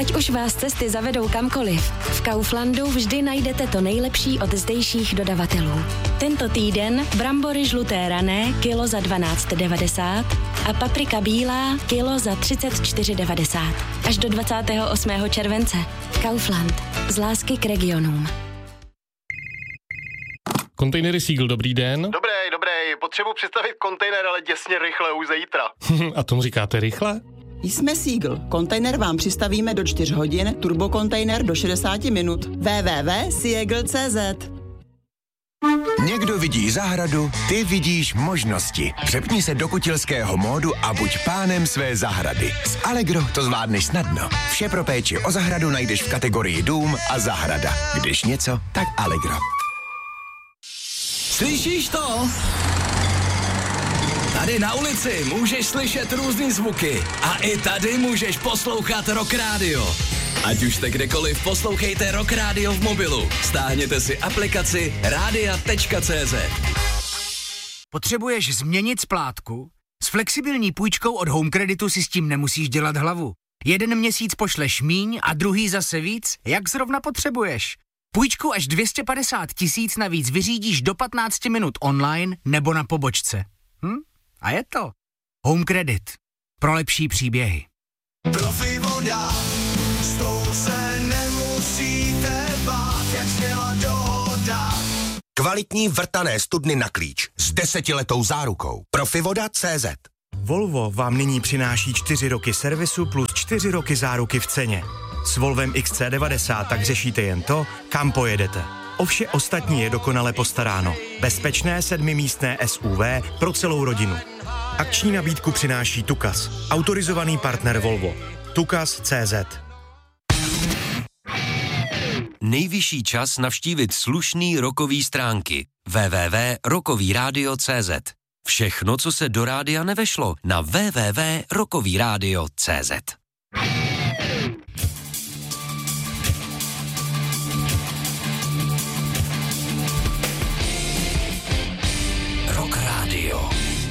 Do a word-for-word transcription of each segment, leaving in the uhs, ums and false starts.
Ať už vás cesty zavedou kamkoliv, v Kauflandu vždy najdete to nejlepší od zdejších dodavatelů. Tento týden brambory žluté rané kilo za dvanáct devadesát a paprika bílá kilo za třicet čtyři devadesát. Až do dvacátého osmého července. Kaufland. Z lásky k regionům. Kontejnery Siegl, dobrý den. Dobrý, dobrý. Potřebuji představit kontejner, ale děsně rychle, už zítra. A tomu říkáte rychle? Jsme Siegl. Kontejner vám přistavíme do čtyř hodin, turbokontejner do šedesát minut. w w w tečka siegl tečka c z Někdo vidí zahradu, ty vidíš možnosti. Přepni se do kutilského módu a buď pánem své zahrady. S Allegro to zvládneš snadno. Vše pro péči o zahradu najdeš v kategorii dům a zahrada. Když něco, tak Allegro. Slyšíš to? Tady na ulici můžeš slyšet různý zvuky a i tady můžeš poslouchat Rock Radio. Ať už jste kdekoliv, poslouchejte Rock Radio v mobilu. Stáhněte si aplikaci rádia tečka cé zet. Potřebuješ změnit splátku? S flexibilní půjčkou od Home Creditu si s tím nemusíš dělat hlavu. Jeden měsíc pošleš míň a druhý zase víc, jak zrovna potřebuješ. Půjčku až dvě stě padesát tisíc navíc vyřídíš do patnáct minut online nebo na pobočce. Hm? A je to Home Credit. Pro lepší příběhy. Profi voda, s tou se nemusíte bát, jak zněla dohoda. Kvalitní vrtané studny na klíč s desetiletou zárukou. Profivoda tečka cé zet. Volvo vám nyní přináší čtyři roky servisu plus čtyři roky záruky v ceně. S Volvem X C devadesát tak řešíte jen to, kam pojedete. O vše ostatní je dokonale postaráno. Bezpečné sedmimístné S U V pro celou rodinu. Akční nabídku přináší Tukas, autorizovaný partner Volvo. Tukas tečka cé zet. Nejvyšší čas navštívit slušný rockový stránky. w w w tečka rockový rádio tečka cé zet. Všechno, co se do rádia nevešlo, na w w w tečka rockový rádio tečka cé zet. Rock Radio.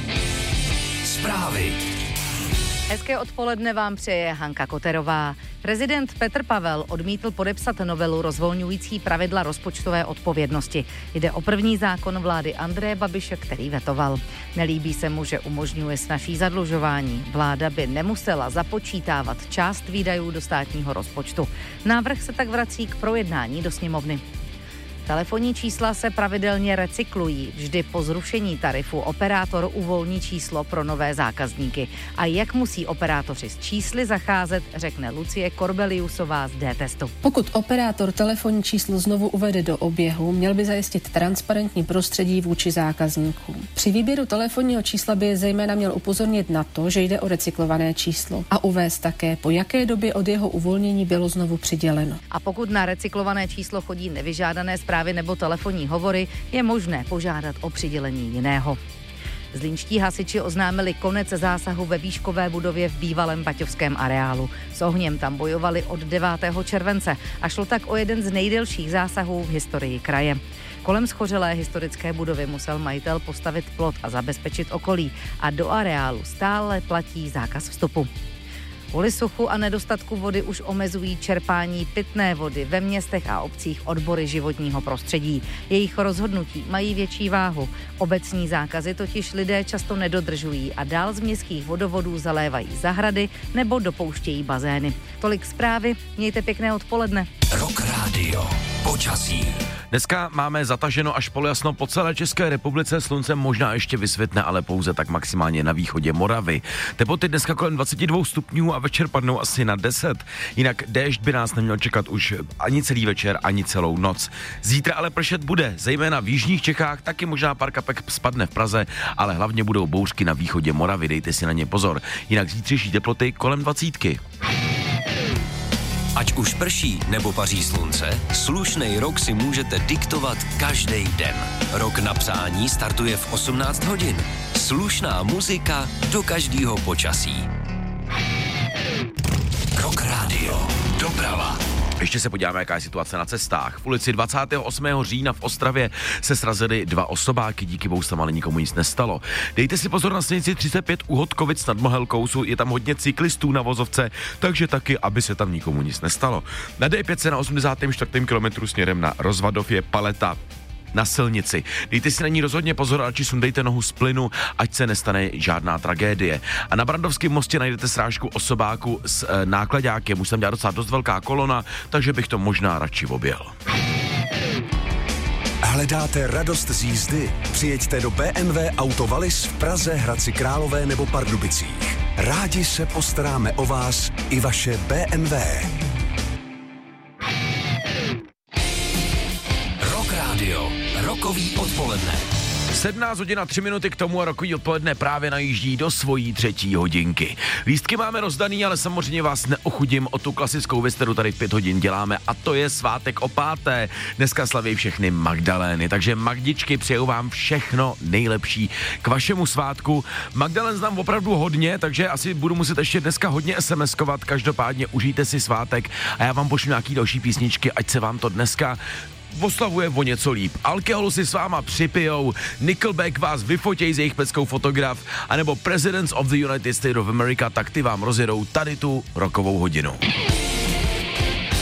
Zprávy. Hezké odpoledne vám přeje Hanka Koterová. Prezident Petr Pavel odmítl podepsat novelu rozvolňující pravidla rozpočtové odpovědnosti. Jde o první zákon vlády Andreje Babiše, který vetoval. Nelíbí se mu, že umožňuje snazší zadlužování. Vláda by nemusela započítávat část výdajů do státního rozpočtu. Návrh se tak vrací k projednání do sněmovny. Telefonní čísla se pravidelně recyklují. Vždy po zrušení tarifu operátor uvolní číslo pro nové zákazníky. A jak musí operátoři s čísly zacházet, řekne Lucie Korbeliusová z D-testu. Pokud operátor telefonní číslo znovu uvede do oběhu, měl by zajistit transparentní prostředí vůči zákazníkům. Při výběru telefonního čísla by zejména měl upozornit na to, že jde o recyklované číslo a uvést také, po jaké době od jeho uvolnění bylo znovu přiděleno. A pokud na recyklované číslo chodí nevyžádané zprávy nebo telefonní hovory, je možné požádat o přidělení jiného. Zlínští hasiči oznámili konec zásahu ve výškové budově v bývalém baťovském areálu. S ohněm tam bojovali od devátého července a šlo tak o jeden z nejdelších zásahů v historii kraje. Kolem schořelé historické budovy musel majitel postavit plot a zabezpečit okolí a do areálu stále platí zákaz vstupu. Kvůli suchu a nedostatku vody už omezují čerpání pitné vody ve městech a obcích odbory životního prostředí. Jejich rozhodnutí mají větší váhu. Obecní zákazy totiž lidé často nedodržují a dál z městských vodovodů zalévají zahrady nebo dopouštějí bazény. Tolik zprávy, mějte pěkné odpoledne. Rock Radio. Počasí. Dneska máme zataženo až polojasno po celé České republice, slunce možná ještě vysvětne, ale pouze tak maximálně na východě Moravy. Teploty dneska kolem dvacet dva stupňů a večer padnou asi na deset. Jinak déšť by nás neměl čekat už ani celý večer, ani celou noc. Zítra ale pršet bude, zejména v jižních Čechách, taky možná pár kapek spadne v Praze, ale hlavně budou bouřky na východě Moravy, dejte si na ně pozor. Jinak zítřejší teploty kolem dvacítky. Ať už prší nebo paří slunce, slušnej rok si můžete diktovat každý den. Rok na přání startuje v osmnáct hodin. Slušná muzika do každého počasí. Rock Radio. Doprava. Ještě se podíváme, jaká je situace na cestách. V ulici dvacátého osmého října v Ostravě se srazily dva osobáky, díky bohu se ale nikomu nic nestalo. Dejte si pozor na silnici třicet pět u Hodkovic nad Mohelkou, je tam hodně cyklistů na vozovce, takže taky, aby se tam nikomu nic nestalo. Na D pět na osmdesátém čtvrtém kilometru směrem na Rozvadov je paleta na silnici. Dejte si na ní rozhodně pozor, radši sundejte nohu z plynu, ať se nestane žádná tragédie. A na Brandovském mostě najdete srážku osobáku s e, nákladákem. Už jsem dělal docela dost velká kolona, takže bych to možná radši objel. Hledáte radost z jízdy? Přijeďte do bé em vé Auto Wallis v Praze, Hradci Králové nebo Pardubicích. Rádi se postaráme o vás i vaše bé em vé. Rock Radio. Rokový odpoledne. sedmnáct hodin a tři minuty k tomu a rokový odpoledne právě najíždí do svojí třetí hodinky. Lístky máme rozdaný, ale samozřejmě vás neochudím o tu klasickou věc, kterou tady v pět hodin děláme, a to je svátek o páté. Dneska slaví všechny Magdalény, takže Magdičky, přeju vám všechno nejlepší k vašemu svátku. Magdalén znám opravdu hodně, takže asi budu muset ještě dneska hodně SMSkovat, každopádně užijte si svátek a já vám pošlu nějaký další písničky, ať se vám to dneska oslavuje o něco líp. Alkoholu si s váma připijou, Nickelback vás vyfotěj z jejich peckou fotograf, anebo Presidents of the United States of America, tak ty vám rozjedou tady tu rokovou hodinu.